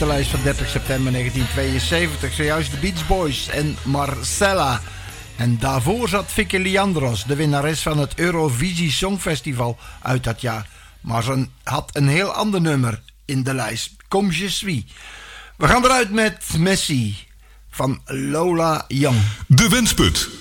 de lijst van 30 september 1972. Zojuist de Beach Boys en Marcella. En daarvoor zat Vicky Leandros, de winnares van het Eurovisie Songfestival uit dat jaar. Maar ze had een heel ander nummer in de lijst. Comme je suis. We gaan eruit met Messi van Lola Young. De Wensput.